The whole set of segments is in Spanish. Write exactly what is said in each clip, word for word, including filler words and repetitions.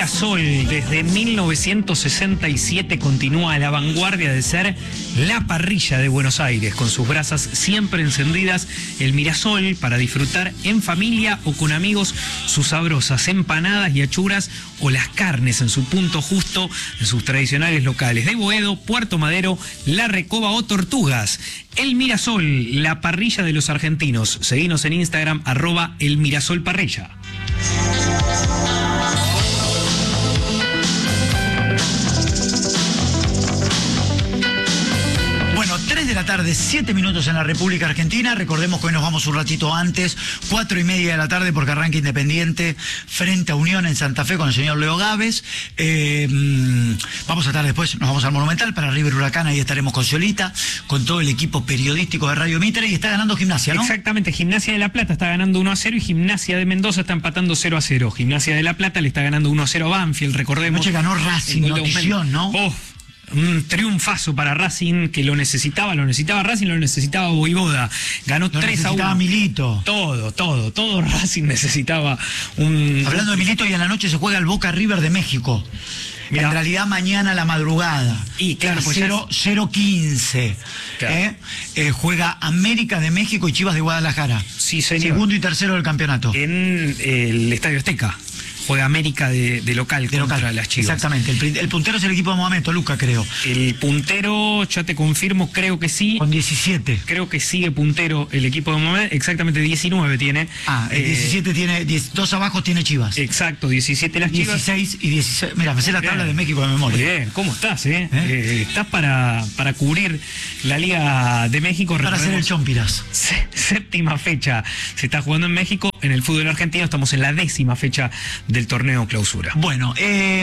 Mirasol, desde mil novecientos sesenta y siete, continúa a la vanguardia de ser la parrilla de Buenos Aires, con sus brasas siempre encendidas. El Mirasol, para disfrutar en familia o con amigos, sus sabrosas empanadas y achuras o las carnes en su punto justo en sus tradicionales locales de Boedo, Puerto Madero, La Recoba o Tortugas. El Mirasol, la parrilla de los argentinos. Seguinos en Instagram, arroba el Mirasol Parrilla. tres de la tarde, siete minutos en la República Argentina. Recordemos que hoy nos vamos un ratito antes, cuatro y media de la tarde, porque arranca Independiente frente a Unión en Santa Fe con el señor Leo Gávez. Eh, vamos a estar después, nos vamos al Monumental para River Huracán, ahí estaremos con Solita, con todo el equipo periodístico de Radio Mitre, y está ganando Gimnasia, ¿no? Exactamente, Gimnasia de La Plata está ganando uno a cero y Gimnasia de Mendoza está empatando cero a cero. Gimnasia de La Plata le está ganando uno a cero a Banfield, recordemos. Anoche ganó Racing, notición, ¿no? Oh. Un triunfazo para Racing, que lo necesitaba, lo necesitaba Racing, lo necesitaba Voivoda. Ganó lo tres a uno. Necesitaba Milito. Todo, todo, todo Racing necesitaba un... Hablando de Milito, y en la noche se juega el Boca River de México. Mirá. En realidad mañana a la madrugada. Y claro, pues cero quince. Claro. ¿eh? Eh, juega América de México y Chivas de Guadalajara. Sí, señor. Segundo y tercero del campeonato. En el Estadio Azteca. Juega América de, de local de contra local. Las Chivas. Exactamente. El, el puntero es el equipo de Mohamed Toluca, creo. El puntero, ya te confirmo, creo que sí. Con diecisiete. Creo que sigue puntero el equipo de Mohamed. Exactamente diecinueve tiene. Ah, el eh, diecisiete tiene. diez, dos abajo tiene Chivas. Exacto, diecisiete las Chivas. dieciséis y dieciséis. Mira, me sé la tabla bien de México de memoria. Bien, ¿cómo estás, eh? ¿Eh? eh estás para, para cubrir la Liga de México. Para hacer el Chompiras. Séptima fecha. Se está jugando en México. En el fútbol argentino estamos en la décima fecha del torneo clausura. Bueno, eh,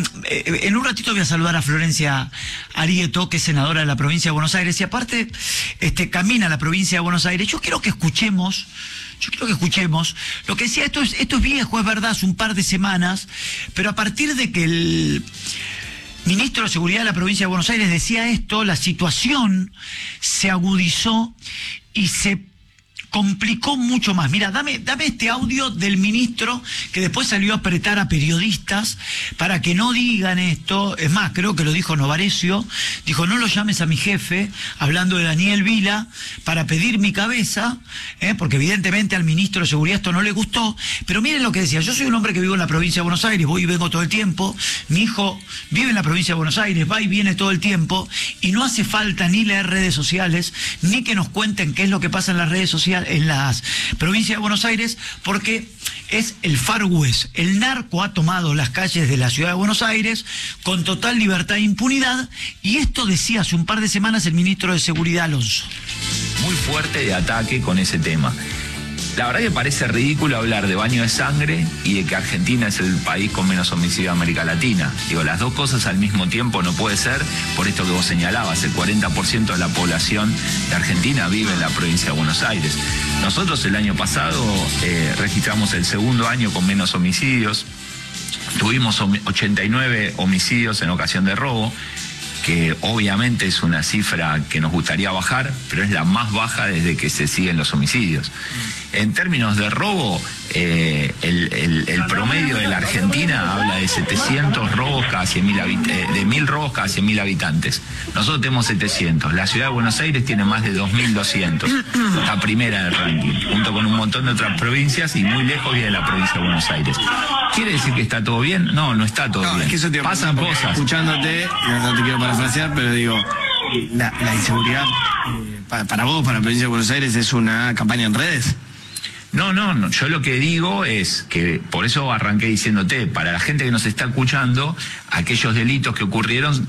en un ratito voy a saludar a Florencia Arieto, que es senadora de la provincia de Buenos Aires, y aparte este, camina la provincia de Buenos Aires. Yo quiero que escuchemos, yo quiero que escuchemos lo que decía, esto es, esto es viejo, es verdad, hace un par de semanas, pero a partir de que el ministro de Seguridad de la provincia de Buenos Aires decía esto, la situación se agudizó y se complicó mucho más. Mira, dame, dame este audio del ministro, que después salió a apretar a periodistas para que no digan esto. Es más, creo que lo dijo Novarecio, dijo: no lo llames a mi jefe, hablando de Daniel Vila, para pedir mi cabeza, ¿eh? Porque evidentemente al ministro de Seguridad esto no le gustó. Pero miren lo que decía: yo soy un hombre que vivo en la provincia de Buenos Aires, voy y vengo todo el tiempo, mi hijo vive en la provincia de Buenos Aires, va y viene todo el tiempo, y no hace falta ni leer redes sociales, ni que nos cuenten qué es lo que pasa en las redes sociales, en las provincias de Buenos Aires, porque es el Far West. El narco ha tomado las calles de la ciudad de Buenos Aires con total libertad e impunidad, y esto decía hace un par de semanas el ministro de Seguridad, Alonso. Muy fuerte de ataque con ese tema. La verdad que parece ridículo hablar de baño de sangre y de que Argentina es el país con menos homicidio de América Latina. Digo, las dos cosas al mismo tiempo no puede ser, por esto que vos señalabas, el cuarenta por ciento de la población de Argentina vive en la provincia de Buenos Aires. Nosotros el año pasado eh, registramos el segundo año con menos homicidios, tuvimos ochenta y nueve homicidios en ocasión de robo, que obviamente es una cifra que nos gustaría bajar, pero es la más baja desde que se siguen los homicidios. En términos de robo, eh, el, el, el promedio de la Argentina habla de setecientos robos cada cien mil habitantes, de mil robos cada cien mil habitantes. Nosotros tenemos setecientos. La ciudad de Buenos Aires tiene más de dos mil doscientos. La primera del ranking, junto con un montón de otras provincias, y muy lejos viene la provincia de Buenos Aires. ¿Quiere decir que está todo bien? No, no está todo no, bien. Es que eso te pasan cosas. Escuchándote, no te quiero parafrasear, pero digo, la, la inseguridad eh, para, para vos, para la provincia de Buenos Aires, es una campaña en redes. No, no, no, yo lo que digo es que, por eso arranqué diciéndote, para la gente que nos está escuchando, aquellos delitos que ocurrieron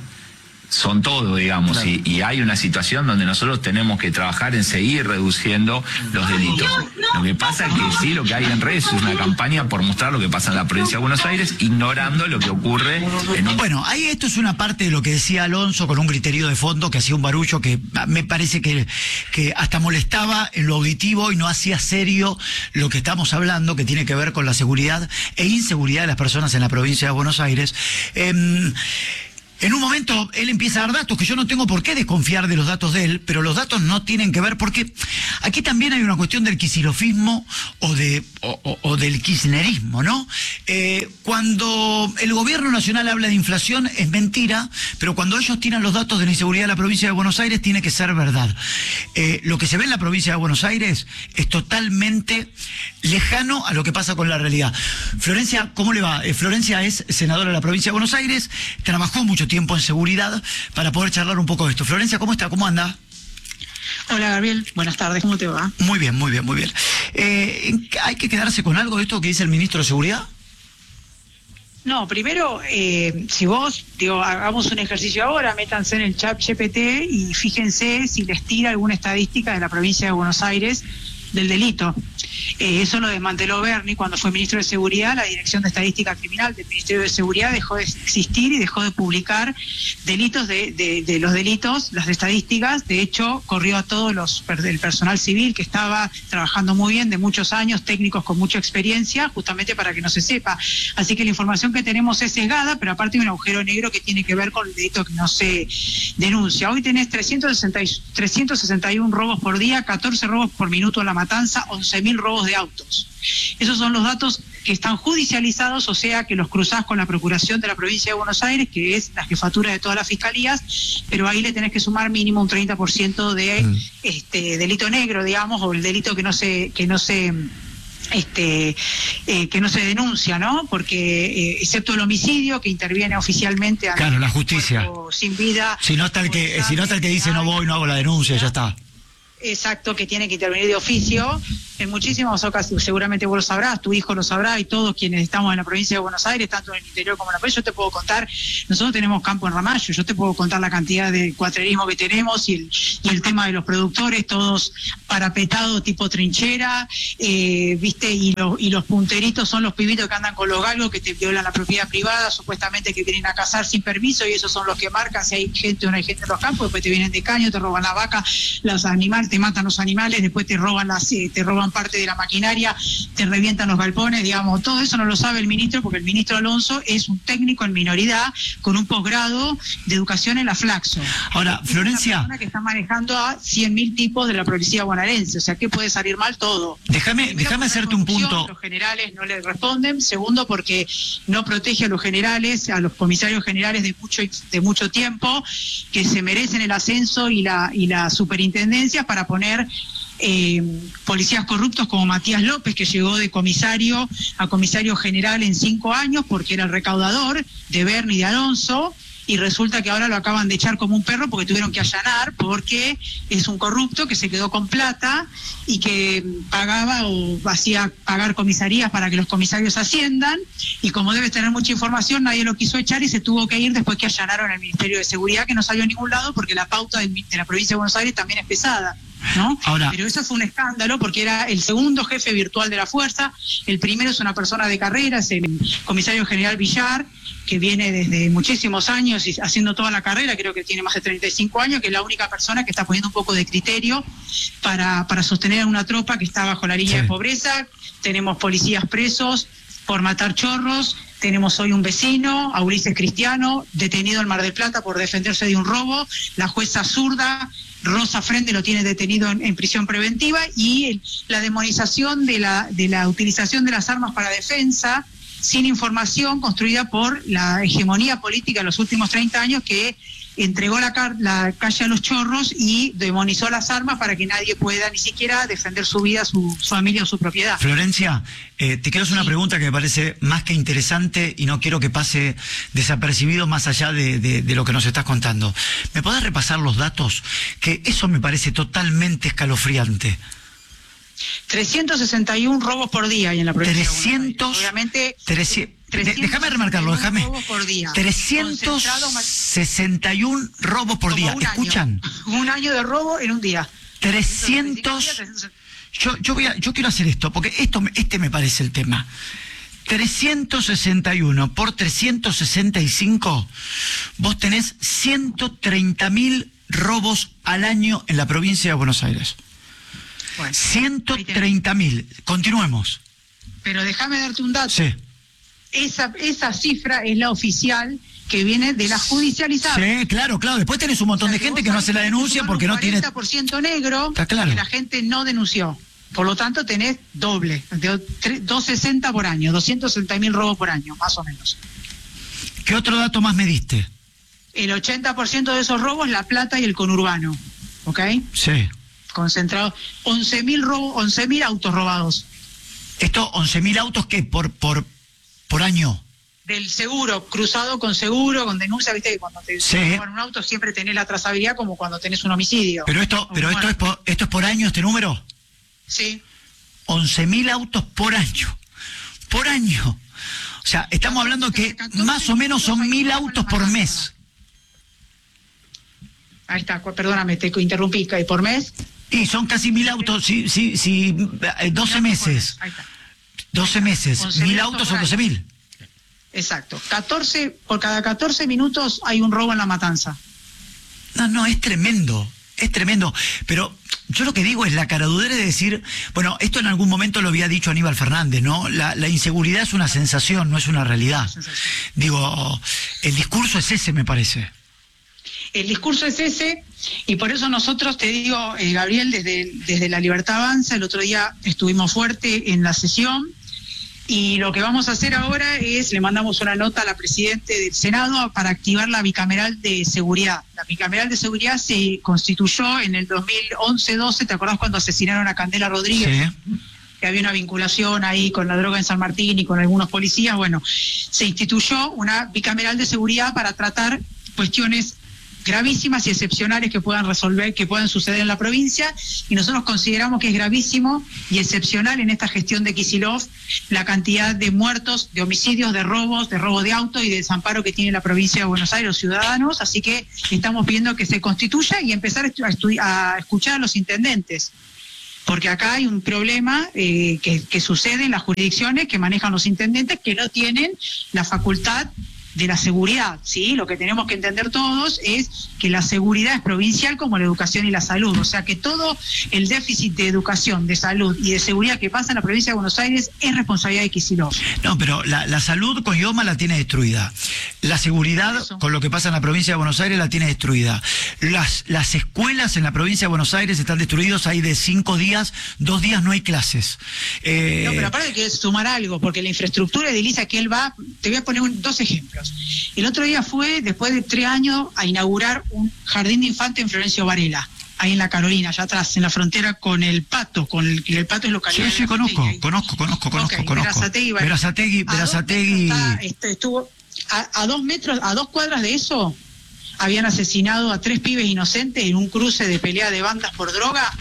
son todo, digamos, claro. y, y hay una situación donde nosotros tenemos que trabajar en seguir reduciendo los delitos. Lo que pasa es que sí, lo que hay en redes es una campaña por mostrar lo que pasa en la provincia de Buenos Aires, ignorando lo que ocurre en un... Bueno, ahí esto es una parte de lo que decía Alonso, con un criterio de fondo que hacía un barullo que me parece que, que hasta molestaba en lo auditivo y no hacía serio lo que estamos hablando, que tiene que ver con la seguridad e inseguridad de las personas en la provincia de Buenos Aires. Eh, En un momento él empieza a dar datos que yo no tengo por qué desconfiar de los datos de él, pero los datos no tienen que ver porque aquí también hay una cuestión del kicilofismo o de o, o, o del kirchnerismo, ¿no? Eh, cuando el gobierno nacional habla de inflación es mentira, pero cuando ellos tiran los datos de la inseguridad de la provincia de Buenos Aires tiene que ser verdad. Eh, lo que se ve en la provincia de Buenos Aires es totalmente lejano a lo que pasa con la realidad. Florencia, ¿cómo le va? Eh, Florencia es senadora de la provincia de Buenos Aires, trabajó mucho tiempo en seguridad para poder charlar un poco de esto. Florencia, ¿cómo está? ¿Cómo anda? Hola Gabriel, buenas tardes, ¿cómo te va? Muy bien, muy bien, muy bien. Eh, ¿Hay que quedarse con algo de esto que dice el ministro de Seguridad? No, primero, eh, si vos, digo, hagamos un ejercicio ahora, métanse en el chat G P T y fíjense si les tira alguna estadística de la provincia de Buenos Aires del delito. Eh, eso lo desmanteló Berni cuando fue ministro de Seguridad. La Dirección de Estadística Criminal del Ministerio de Seguridad dejó de existir y dejó de publicar delitos de, de, de los delitos, las estadísticas. De hecho, corrió a todos los el personal civil que estaba trabajando muy bien de muchos años, técnicos con mucha experiencia, justamente para que no se sepa. Así que la información que tenemos es sesgada, pero aparte hay un agujero negro que tiene que ver con el delito que no se denuncia. Hoy tenés trescientos sesenta y uno robos por día, catorce robos por minuto en La Matanza, once mil robos de autos. Esos son los datos que están judicializados, o sea que los cruzás con la Procuración de la Provincia de Buenos Aires, que es la jefatura de todas las fiscalías, pero ahí le tenés que sumar mínimo un treinta por ciento de mm. este delito negro, digamos, o el delito que no se que no se este eh, que no se denuncia, ¿no? Porque eh, excepto el homicidio que interviene oficialmente ante claro, la justicia sin vida. Si no está el que si no está el que dice no voy, no hago la denuncia, ya está. Exacto, que tiene que intervenir de oficio. En muchísimas ocasiones, seguramente vos lo sabrás, tu hijo lo sabrá y todos quienes estamos en la provincia de Buenos Aires, tanto en el interior como en la provincia, yo te puedo contar, nosotros tenemos campo en Ramallo, yo te puedo contar la cantidad de cuatrerismo que tenemos y el, y el tema de los productores, todos parapetados tipo trinchera, eh, viste, y, lo, y los punteritos son los pibitos que andan con los galgos que te violan la propiedad privada, supuestamente que vienen a cazar sin permiso y esos son los que marcan si hay gente o no hay gente en los campos, después te vienen de caño, te roban la vaca, los animales, te matan los animales, después te roban las, eh, te roban parte de la maquinaria, te revientan los galpones, digamos, todo eso no lo sabe el ministro porque el ministro Alonso es un técnico en minoridad con un posgrado de educación en la Flaxo. Ahora, es Florencia, una persona que está manejando a cien mil tipos de la policía bonaerense, o sea que puede salir mal todo. Déjame, Primero, déjame hacerte un punto. Los generales no le responden. Segundo, porque no protege a los generales, a los comisarios generales de mucho de mucho tiempo, que se merecen el ascenso y la y la superintendencia para poner Eh, policías corruptos como Matías López, que llegó de comisario a comisario general en cinco años porque era el recaudador de Berni y de Alonso, y resulta que ahora lo acaban de echar como un perro porque tuvieron que allanar porque es un corrupto que se quedó con plata y que pagaba o hacía pagar comisarías para que los comisarios asciendan, y como debes tener mucha información nadie lo quiso echar y se tuvo que ir después que allanaron el Ministerio de Seguridad, que no salió a ningún lado porque la pauta de la provincia de Buenos Aires también es pesada, ¿no? Ahora, pero eso fue un escándalo porque era el segundo jefe virtual de la fuerza. El primero es una persona de carrera, es el comisario general Villar, que viene desde muchísimos años y haciendo toda la carrera, creo que tiene más de treinta y cinco años, que es la única persona que está poniendo un poco de criterio para, para sostener a una tropa que está bajo la línea sí. de pobreza. Tenemos policías presos por matar chorros, tenemos hoy un vecino, a Ulises Cristiano, detenido en Mar del Plata por defenderse de un robo, la jueza zurda Rosa Frente lo tiene detenido en, en prisión preventiva, y el, la demonización de la, de la utilización de las armas para defensa sin información, construida por la hegemonía política de los últimos treinta años, que entregó la, la calle a los chorros y demonizó las armas para que nadie pueda ni siquiera defender su vida, su, su familia o su propiedad. Florencia, eh, te quiero hacer sí. una pregunta que me parece más que interesante y no quiero que pase desapercibido más allá de, de, de lo que nos estás contando. ¿Me podés repasar los datos? Que eso me parece totalmente escalofriante. trescientos sesenta y uno robos por día hay en la provincia. trescientos, obviamente. trescientos, déjame remarcarlo, déjame. Robos por día. trescientos sesenta y uno robos por día. ¿Escuchan? Año. Un año de robo en un día. trescientos. Yo, yo voy a, yo quiero hacer esto porque esto, este me parece el tema. trescientos sesenta y uno por trescientos sesenta y cinco, vos tenés ciento treinta mil robos al año en la provincia de Buenos Aires. Bueno, ciento treinta mil. Continuemos. Pero déjame darte un dato. Sí. Esa, esa cifra es la oficial que viene de la judicializada. Sí, claro, claro. Después tenés un montón O sea, de gente vos que no hace la tenés denuncia sumar porque un no tiene... cuarenta por ciento negro, Está claro. que la gente no denunció. Por lo tanto, tenés doble, de doscientos sesenta por año, doscientos sesenta mil robos por año, más o menos. ¿Qué otro dato más me diste? El ochenta por ciento de esos robos, La Plata y el conurbano, ¿ok? Sí. Concentrado, once mil robos, once mil autos robados. Esto, once mil autos, ¿qué? Por, por, por año. Del seguro, cruzado con seguro, con denuncia, viste que cuando te Sí. roban un auto siempre tenés la trazabilidad como cuando tenés un homicidio. Pero esto, O pero un esto es muerto. por, esto es por año, este número. Sí. once mil autos por año. Por año. O sea, estamos hablando que más o menos son mil autos por mes. Ahí está, cu- perdóname, te interrumpí, ¿y por mes? Y son casi mil autos, sí, sí, sí, eh, doce meses. Ahí está. doce meses. once mil Mil autos autos por son doce mil. Exacto. catorce, por cada catorce minutos hay un robo en La Matanza. No, no, es tremendo, es tremendo. Pero yo lo que digo es la caradudera de decir, bueno, esto en algún momento lo había dicho Aníbal Fernández, ¿no? La, la inseguridad es una sensación, no es una realidad. Digo, el discurso es ese, me parece. El discurso es ese, y por eso nosotros, te digo, eh, Gabriel, desde, desde La Libertad Avanza, el otro día estuvimos fuerte en la sesión, y lo que vamos a hacer ahora es, le mandamos una nota a la Presidenta del Senado para activar la bicameral de seguridad. La bicameral de seguridad se constituyó en el dos mil once doce, ¿te acordás cuando asesinaron a Candela Rodríguez? Sí. Que había una vinculación ahí con la droga en San Martín y con algunos policías. Bueno, se instituyó una bicameral de seguridad para tratar cuestiones gravísimas y excepcionales que puedan resolver, que puedan suceder en la provincia, y nosotros consideramos que es gravísimo y excepcional en esta gestión de Kicillof la cantidad de muertos, de homicidios, de robos, de robo de auto y de desamparo que tiene la provincia de Buenos Aires, los ciudadanos, así que estamos pidiendo que se constituya y empezar a, estu- a escuchar a los intendentes. Porque acá hay un problema eh, que, que sucede en las jurisdicciones que manejan los intendentes que no tienen la facultad de la seguridad, ¿sí? Lo que tenemos que entender todos es que la seguridad es provincial como la educación y la salud, o sea que todo el déficit de educación, de salud y de seguridad que pasa en la provincia de Buenos Aires es responsabilidad de Kicillof. No, pero la, la salud con IOMA la tiene destruida. La seguridad Eso. con lo que pasa en la provincia de Buenos Aires la tiene destruida. Las, las escuelas en la provincia de Buenos Aires están destruidas, hay de cinco días, dos días no hay clases. Eh, No, pero aparte hay que sumar algo, porque la infraestructura edilicia que él va, te voy a poner un- dos ejemplos. El otro día fue, después de tres años, a inaugurar un jardín de infantes en Florencio Varela, ahí en la Carolina, allá atrás, en la frontera con el Pato, con el, el Pato es localidad. Sí, de sí, conozco, Verazategui. conozco, conozco, conozco, Ok, conozco. Verazategui, Varela. Verazategui, A dos Verazategui. metros está, este, estuvo a, a dos metros, a dos cuadras de eso, habían asesinado a tres pibes inocentes en un cruce de pelea de bandas por droga,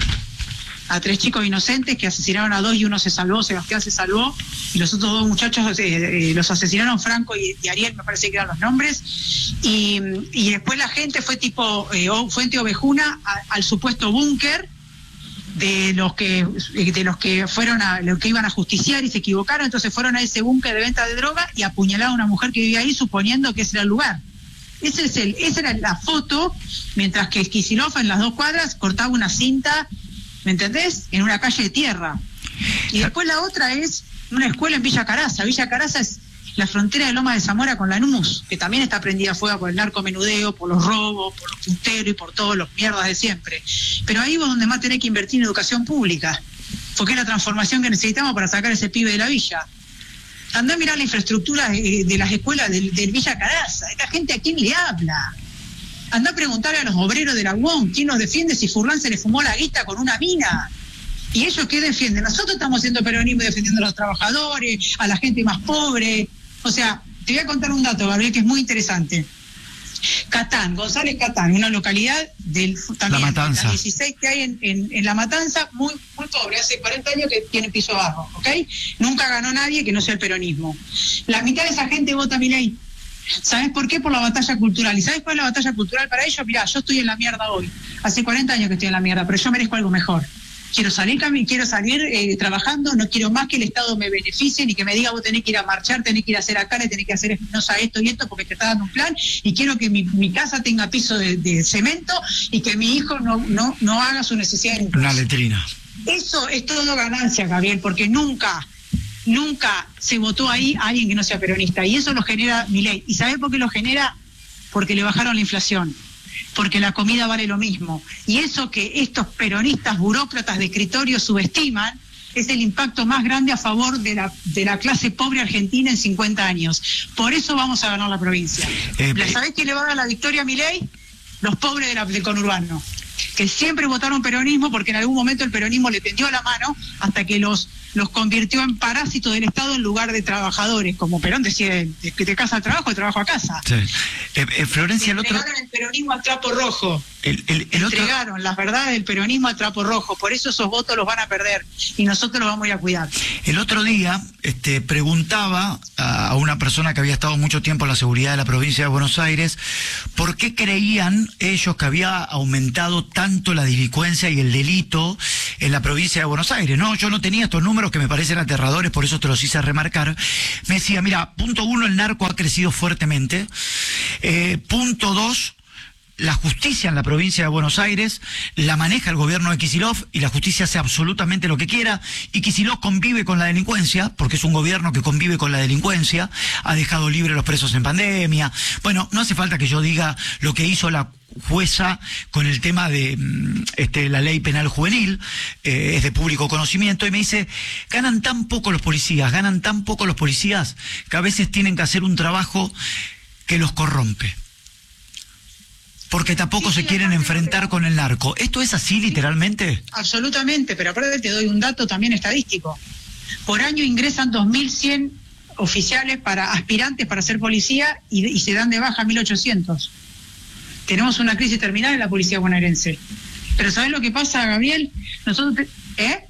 a tres chicos inocentes que asesinaron a dos y uno se salvó, Sebastián se salvó, y los otros dos muchachos eh, eh, los asesinaron, Franco y, y Ariel, me parece que eran los nombres, y, y después la gente fue tipo eh, o- Fuente Ovejuna a- al supuesto búnker de los que de los que fueron a los que iban a justiciar y se equivocaron, entonces fueron a ese búnker de venta de droga y apuñalaron a una mujer que vivía ahí suponiendo que ese era el lugar. Ese es el, esa era la foto, mientras que Kicillof en las dos cuadras cortaba una cinta, ¿me entendés? En una calle de tierra. Y después la otra es una escuela en Villa Caraza. Villa Caraza es la frontera de Loma de Zamora con Lanús, que también está prendida a fuego por el narcomenudeo, por los robos, por los punteros y por todos los mierdas de siempre. Pero ahí vos donde más tenés que invertir en educación pública, porque es la transformación que necesitamos para sacar a ese pibe de la villa. Andá a mirar la infraestructura de, de las escuelas del, del Villa Caraza. Esta gente, ¿a quién le habla? Andá a preguntarle a los obreros de la U O M quién nos defiende si Furlan se le fumó la guita con una mina. ¿Y ellos qué defienden? Nosotros estamos haciendo peronismo y defendiendo a los trabajadores, a la gente más pobre. O sea, te voy a contar un dato, Gabriel, que es muy interesante. Catán, González Catán, una localidad del también La Matanza. de las dieciséis que hay en, en, en La Matanza, muy muy pobre, hace cuarenta años que tiene piso bajo, ¿ok? Nunca ganó nadie que no sea el peronismo. La mitad de esa gente vota Milei. ¿Sabes por qué? Por la batalla cultural. ¿Y sabes cuál es la batalla cultural para ellos? Mirá, yo estoy en la mierda hoy. Hace cuarenta años que estoy en la mierda, pero yo merezco algo mejor. Quiero salir cami- quiero salir eh, trabajando, no quiero más que el Estado me beneficie, ni que me diga vos tenés que ir a marchar, tenés que ir a hacer acá, tenés que hacer Espinosa esto y esto porque te está dando un plan, y quiero que mi, mi casa tenga piso de, de cemento y que mi hijo no, no, no haga su necesidad de Una letrina. Eso es todo ganancia, Gabriel, porque nunca, nunca se votó ahí a alguien que no sea peronista, y eso lo genera Milei. ¿Y sabe por qué lo genera? Porque le bajaron la inflación, porque la comida vale lo mismo, y eso que estos peronistas burócratas de escritorio subestiman es el impacto más grande a favor de la de la clase pobre argentina en cincuenta años. Por eso vamos a ganar la provincia. Eh, ¿Sabés quién le va a dar la victoria a Milei? Los pobres de la, del conurbano, que siempre votaron peronismo porque en algún momento el peronismo le tendió la mano hasta que los los convirtió en parásitos del Estado en lugar de trabajadores, como Perón decía, de, de casa al trabajo, de trabajo a casa. Sí. Eh, eh, Florencia, el otro... Entregaron el peronismo al trapo rojo. El, el, el Entregaron otro... las verdades del peronismo al trapo rojo, por eso esos votos los van a perder y nosotros los vamos a ir a cuidar. El otro día este, preguntaba a una persona que había estado mucho tiempo en la seguridad de la provincia de Buenos Aires por qué creían ellos que había aumentado tanto la delincuencia y el delito en la provincia de Buenos Aires. No, yo no tenía estos números que me parecen aterradores, por eso te los hice remarcar. Me decía, mira, punto uno, el narco ha crecido fuertemente. Eh, punto dos, la justicia en la provincia de Buenos Aires la maneja el gobierno de Kicillof y la justicia hace absolutamente lo que quiera, y Kicillof convive con la delincuencia porque es un gobierno que convive con la delincuencia, ha dejado libre a los presos en pandemia. Bueno, no hace falta que yo diga lo que hizo la jueza con el tema de este, la ley penal juvenil, eh, es de público conocimiento, y me dice, ganan tan poco los policías, ganan tan poco los policías que a veces tienen que hacer un trabajo que los corrompe, porque tampoco sí, se quieren enfrentar pero... con el narco. ¿Esto es así, sí, literalmente? Absolutamente, pero aparte te doy un dato también estadístico. Por año ingresan dos mil cien oficiales para aspirantes para ser policía y, y se dan de baja mil ochocientos. Tenemos una crisis terminal en la policía bonaerense. Pero ¿sabés lo que pasa, Gabriel? Nosotros... Te... ¿Eh?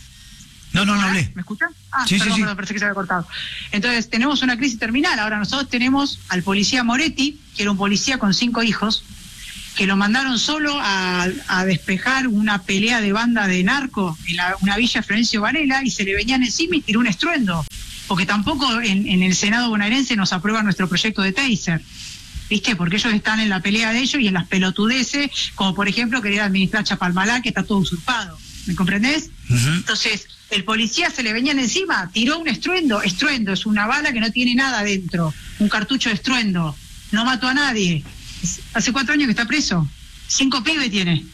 No, no, no hablé. ¿Me escuchan? Ah, sí, perdón, sí, sí. perdón, pensé que se había cortado. Entonces, tenemos una crisis terminal. Ahora nosotros tenemos al policía Moretti, que era un policía con cinco hijos, que lo mandaron solo a, a despejar una pelea de banda de narco en la, una villa Florencio Varela, y se le venían encima y tiró un estruendo. Porque tampoco en, en el Senado bonaerense nos aprueba nuestro proyecto de Taser. ¿Viste? Porque ellos están en la pelea de ellos y en las pelotudeces, como por ejemplo querer administrar Chapalmalá, que está todo usurpado. ¿Me comprendés? Uh-huh. Entonces, el policía se le venían encima, tiró un estruendo. Estruendo es una bala que no tiene nada adentro, un cartucho de estruendo. No mató a nadie. Hace cuatro años que está preso. Cinco pibes tiene.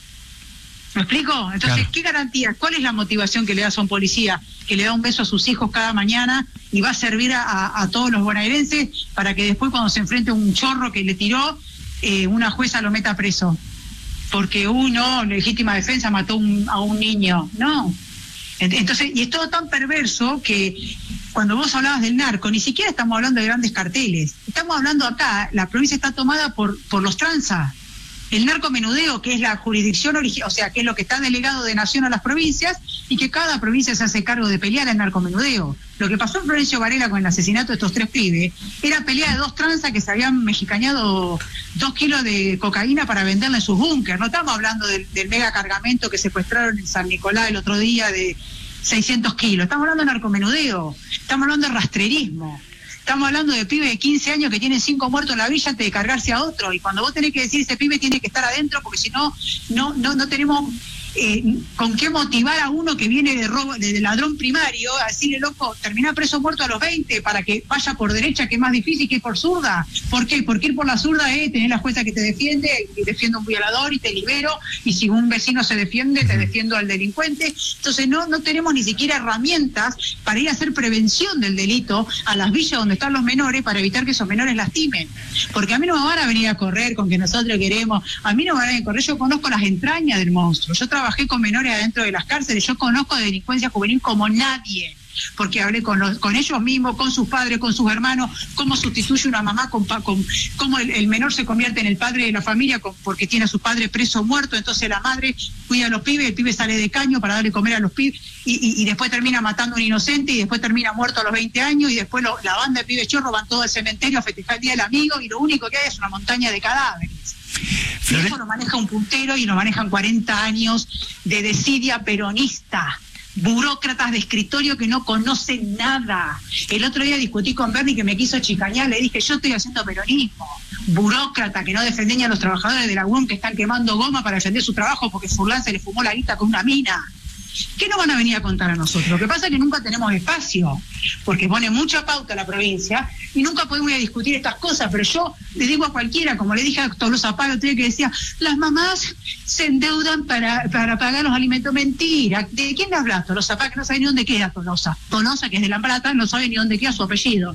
¿Me explico? Entonces, claro. ¿Qué garantía? ¿Cuál es la motivación que le das a un policía que le da un beso a sus hijos cada mañana y va a servir a, a, a todos los bonaerenses para que después, cuando se enfrente a un chorro que le tiró, eh, una jueza lo meta preso? Porque uno, legítima defensa, mató un, a un niño. No. Entonces, y es todo tan perverso que cuando vos hablabas del narco, ni siquiera estamos hablando de grandes carteles. Estamos hablando acá, la provincia está tomada por, por los tranzas. El narcomenudeo, que es la jurisdicción original, o sea, que es lo que está delegado de nación a las provincias, y que cada provincia se hace cargo de pelear el narcomenudeo. Lo que pasó en Florencio Varela con el asesinato de estos tres pibes era pelea de dos tranzas que se habían mexicañado dos kilos de cocaína para venderla en sus búnker. No estamos hablando del, del mega cargamento que secuestraron en San Nicolás el otro día de seiscientos kilos. Estamos hablando de narcomenudeo, estamos hablando de rastrerismo. Estamos hablando de pibes de quince años que tienen cinco muertos en la villa antes de cargarse a otro, y cuando vos tenés que decir ese pibe tiene que estar adentro, porque si no, no, no, no tenemos eh, con qué motivar a uno que viene de robo, de, de ladrón primario, a decirle, loco, termina preso muerto a los veinte para que vaya por derecha, que es más difícil, que por zurda. ¿Por qué? Porque ir por la zurda es tener la jueza que te defiende, y defiendo a un violador y te libero, y si un vecino se defiende, te defiendo al delincuente. Entonces no, no tenemos ni siquiera herramientas para ir a hacer prevención del delito a las villas donde están los menores, para evitar que esos menores lastimen. Porque a mí no me van a venir a correr con que nosotros queremos, a mí no me van a venir a correr, yo conozco las entrañas del monstruo, yo trabajé con menores adentro de las cárceles, yo conozco de delincuencia juvenil como nadie, porque hablé con los, con ellos mismos, con sus padres, con sus hermanos, cómo sustituye una mamá, con, con cómo el, el menor se convierte en el padre de la familia con, porque tiene a su padre preso o muerto, entonces la madre cuida a los pibes, el pibe sale de caño para darle comer a los pibes, y, y, y después termina matando a un inocente, y después termina muerto a los veinte años, y después lo, la banda de pibes chorros van todo al cementerio a festejar el Día del Amigo, y lo único que hay es una montaña de cadáveres. Y eso lo maneja un puntero, y lo manejan cuarenta años de desidia peronista. Burócratas de escritorio que no conocen nada. El otro día discutí con Bernie, que me quiso chicañar, le dije, yo estoy haciendo peronismo. Burócrata que no defendía a los trabajadores de la U N que están quemando goma para defender su trabajo porque Furlan se le fumó la guita con una mina. ¿Qué nos van a venir a contar a nosotros? Lo que pasa es que nunca tenemos espacio, porque pone mucha pauta a la provincia y nunca podemos ir a discutir estas cosas, pero yo le digo a cualquiera, como le dije a Tolosa Palo, que decía, las mamás se endeudan para, para pagar los alimentos. Mentira. ¿De quién le hablas, Tolosa Palo? Que no sabe ni dónde queda Tolosa. Tolosa, que es de La Plata, no sabe ni dónde queda su apellido.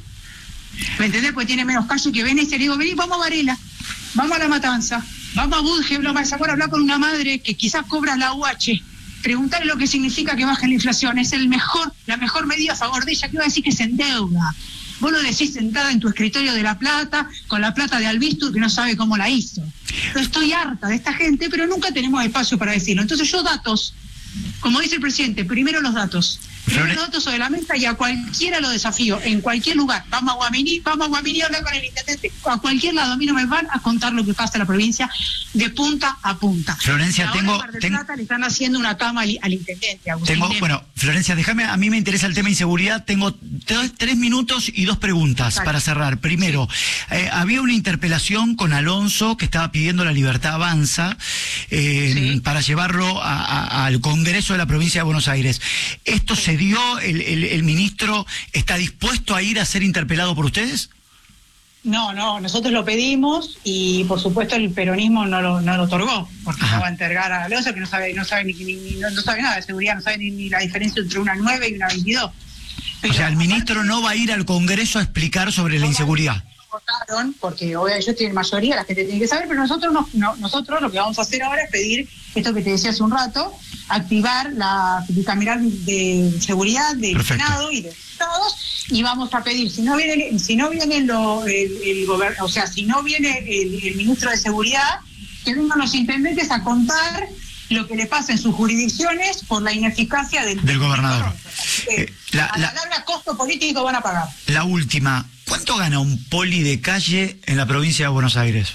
¿Me entendés? Porque tiene menos calle que Venecia. Le digo, vení, vamos a Varela, vamos a La Matanza, vamos a Budge, vamos a hablar con una madre que quizás cobra la U H. Preguntarle lo que significa que baje la inflación. Es el mejor, la mejor medida a favor de ella. ¿Qué va a decir? Que se endeuda. Vos lo decís sentada en tu escritorio de La Plata, con la plata de Albistur, que no sabe cómo la hizo. Yo estoy harta de esta gente, pero nunca tenemos espacio para decirlo. Entonces yo datos, como dice el presidente, primero los datos. Primero los datos sobre la mesa y a cualquiera lo desafío, en cualquier lugar. Vamos a Guaminí, vamos a Guaminí a hablar con el intendente. A cualquier lado, a mí no me van a contar lo que pasa en la provincia de punta a punta. Florencia, ahora tengo... en Mar del tengo... Plata le están haciendo una cama al, al intendente, Agustín. Tengo, bueno, Florencia, déjame, a mí me interesa el tema inseguridad. Tengo tres, tres minutos y dos preguntas Dale. para cerrar. Primero, eh, había una interpelación con Alonso que estaba pidiendo la libertad avanza eh, Sí. para llevarlo a, a, al Congreso de la provincia de Buenos Aires. ¿Esto se dio? ¿El, el, el ministro está dispuesto a ir a ser interpelado por ustedes? No, no, nosotros lo pedimos y por supuesto el peronismo no lo, no lo otorgó, porque Ajá. no va a entregar a Alonso, que no sabe, no sabe ni, ni, ni- no, no sabe nada de seguridad, no sabe ni, ni la diferencia entre una nueve y una veintidós. O sea, el ministro no va a ir al Congreso a explicar sobre la inseguridad. Votaron, porque obviamente yo estoy en mayoría, la gente tiene que saber, pero nosotros no, no- nosotros lo que vamos a hacer ahora es pedir esto que te decía hace un rato, activar la bicameral de seguridad del Perfecto. Senado y de Estados, y vamos a pedir, si no viene, si no viene lo, el, el gober- o sea, si no viene el, el ministro de Seguridad, que vengan los intendentes a contar lo que le pasa en sus jurisdicciones por la ineficacia del, Del gobernador. Así que, Eh, la- a la- la larga costo político van a pagar. La última, ¿cuánto gana un poli de calle en la provincia de Buenos Aires?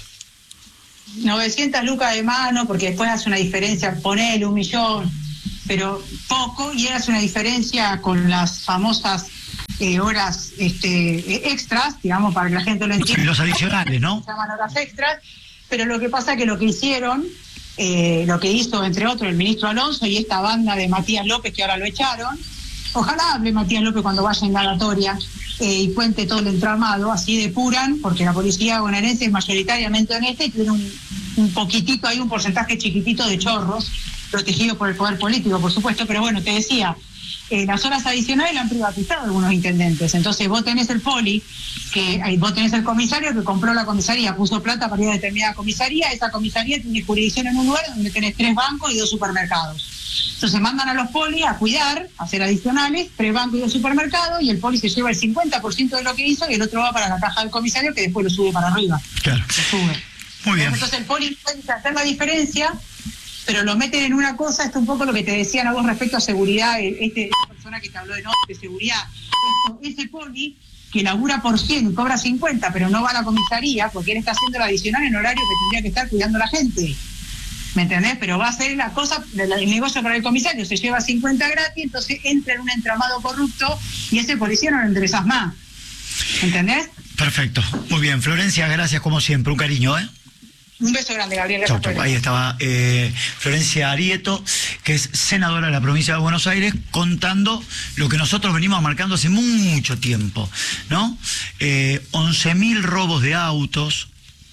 novecientas lucas de mano, porque después hace una diferencia, ponele un millón, pero poco, y hace una diferencia con las famosas eh, horas este, extras, digamos, para que la gente lo entienda. Y los adicionales, ¿no? Se llaman horas extras, pero lo que pasa es que lo que hicieron, eh, lo que hizo, entre otros, el ministro Alonso y esta banda de Matías López, que ahora lo echaron, ojalá hable Matías López cuando vaya en indagatoria eh, y cuente todo el entramado, así depuran, porque la policía bonaerense es mayoritariamente honesta y tiene un, un poquitito, hay un porcentaje chiquitito de chorros, protegidos por el poder político, por supuesto, pero bueno, te decía, eh, las horas adicionales la han privatizado algunos intendentes, entonces vos tenés el poli, que ahí vos tenés el comisario que compró la comisaría, puso plata para ir a determinada comisaría, esa comisaría tiene jurisdicción en un lugar donde tenés tres bancos y dos supermercados. Entonces mandan a los polis a cuidar, a hacer adicionales, tres bancos y dos supermercados, y el poli se lleva el cincuenta por ciento de lo que hizo y el otro va para la caja del comisario que después lo sube para arriba. Claro. Lo sube. Muy bien. Entonces el poli puede hacer la diferencia, pero lo meten en una cosa, esto es un poco lo que te decían a vos respecto a seguridad, este, esta persona que te habló de, no, de seguridad, esto, ese poli que labura por cien y cobra cincuenta, pero no va a la comisaría porque él está haciendo la adicional en horario que tendría que estar cuidando a la gente. ¿Me entendés? Pero va a ser la cosa, el negocio para el comisario, se lleva cincuenta gratis, entonces entra en un entramado corrupto y ese policía no lo interesas más. ¿Entendés? Perfecto. Muy bien, Florencia, gracias como siempre. Un cariño, ¿eh? Un beso grande, Gabriel. Chau, Gracias chau. por Ahí el- estaba eh, Florencia Arieto, que es senadora de la provincia de Buenos Aires, contando lo que nosotros venimos marcando hace mucho tiempo, ¿no? Eh, once mil robos de autos,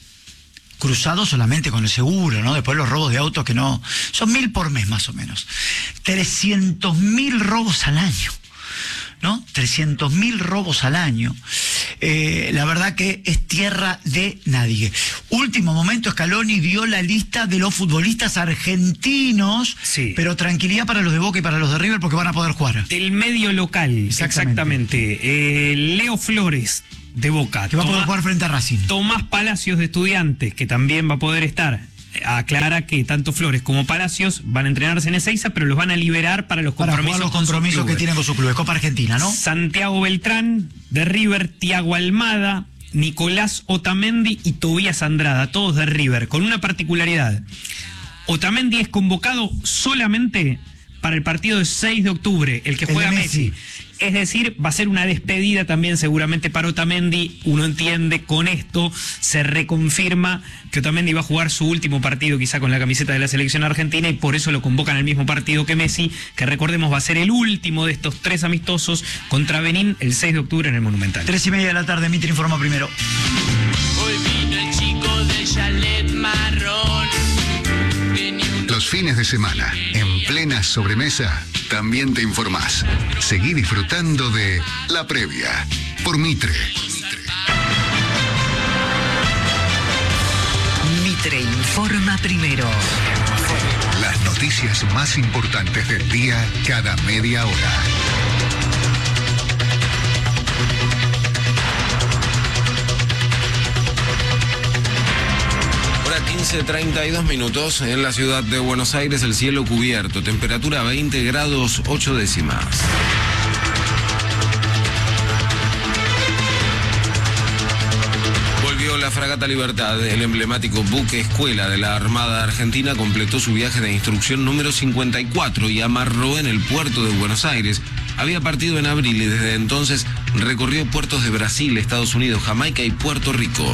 cruzados solamente con el seguro, ¿no? Después los robos de autos que no... Son mil por mes más o menos. trescientos mil robos al año, ¿no? trescientos mil robos al año. Eh, la verdad que es tierra de nadie. Último momento, Scaloni dio la lista de los futbolistas argentinos, Sí. pero tranquilidad para los de Boca y para los de River porque van a poder jugar. Del medio local, Exactamente. exactamente. Eh, Leo Flores, de Boca. Que va a poder Tomás- jugar frente a Racing. Tomás Palacios, de Estudiantes, que también va a poder estar. Aclara que tanto Flores como Palacios van a entrenarse en Ezeiza, pero los van a liberar para los Para compromisos, jugar los con sus compromisos que clubes. tienen con su club. Copa Argentina, ¿no? Santiago Beltrán, de River, Tiago Almada, Nicolás Otamendi y Tobías Andrada, todos de River, con una particularidad. Otamendi es convocado solamente para el partido del seis de octubre, el que El de juega Messi. Messi. Es decir, va a ser una despedida también seguramente para Otamendi. Uno entiende, con esto se reconfirma que Otamendi va a jugar su último partido quizá con la camiseta de la selección argentina, y por eso lo convocan al mismo partido que Messi, que recordemos va a ser el último de estos tres amistosos contra Benín el seis de octubre en el Monumental. Tres y media de la tarde, Mitre informa primero. Hoy vino el chico del chalet marrón. Los fines de semana, en plena sobremesa, también te informás. Seguí disfrutando de La Previa por Mitre. Mitre informa primero. Las noticias más importantes del día cada media hora. quince treinta y dos minutos en la ciudad de Buenos Aires, el cielo cubierto, temperatura veinte grados ocho décimas. Volvió la fragata Libertad, el emblemático buque escuela de la Armada Argentina completó su viaje de instrucción número cincuenta y cuatro y amarró en el puerto de Buenos Aires. Había partido en abril y desde entonces recorrió puertos de Brasil, Estados Unidos, Jamaica y Puerto Rico.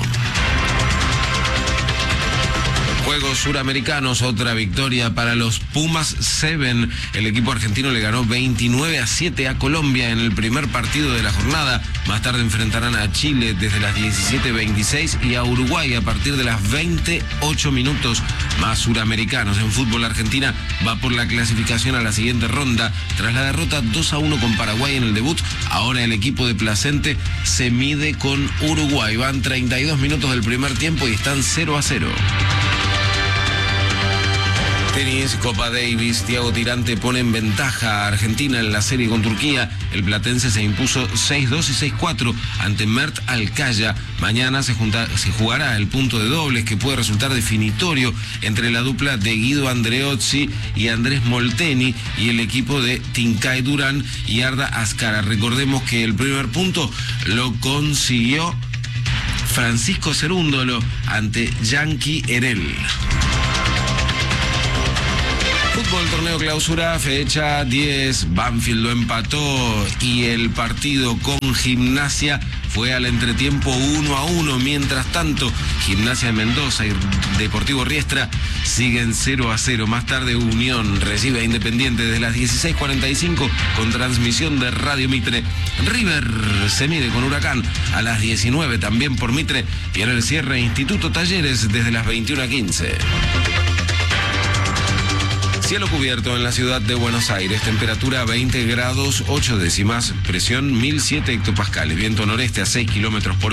Juegos Suramericanos, otra victoria para los Pumas siete. El equipo argentino le ganó veintinueve a siete a Colombia en el primer partido de la jornada. Más tarde enfrentarán a Chile desde las diecisiete veintiséis y a Uruguay a partir de las veintiocho minutos. Más suramericanos en fútbol. Argentina va por la clasificación a la siguiente ronda tras la derrota dos a uno con Paraguay en el debut. Ahora el equipo de Placente se mide con Uruguay. Van treinta y dos minutos del primer tiempo y están cero a cero. Tenis, Copa Davis, Thiago Tirante pone en ventaja a Argentina en la serie con Turquía. El platense se impuso seis dos y seis cuatro ante Mert Alcaya. Mañana se, junta, se jugará el punto de dobles que puede resultar definitorio entre la dupla de Guido Andreozzi y Andrés Molteni y el equipo de Tincay Durán y Arda Azcara. Recordemos que el primer punto lo consiguió Francisco Cerúndolo ante Yankee Herel. Fútbol, torneo clausura, fecha diez, Banfield lo empató y el partido con Gimnasia fue al entretiempo uno a uno. Mientras tanto, Gimnasia de Mendoza y Deportivo Riestra siguen cero a cero. Más tarde, Unión recibe a Independiente desde las dieciséis cuarenta y cinco con transmisión de Radio Mitre. River se mide con Huracán a las diecinueve también por Mitre y en el cierre Instituto Talleres desde las veintiuna quince. Cielo cubierto en la ciudad de Buenos Aires, temperatura veinte grados ocho décimas, presión mil siete hectopascales, viento noreste a seis kilómetros por hora.